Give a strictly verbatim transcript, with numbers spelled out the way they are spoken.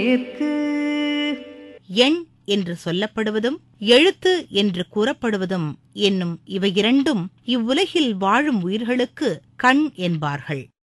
எண் என்று சொல்லப்படுவதும் எழுத்து என்று கூறப்படுவதும் என்னும் இவையிரண்டும் இவ்வுலகில் வாழும் உயிர்களுக்கு கண் என்பார்கள்.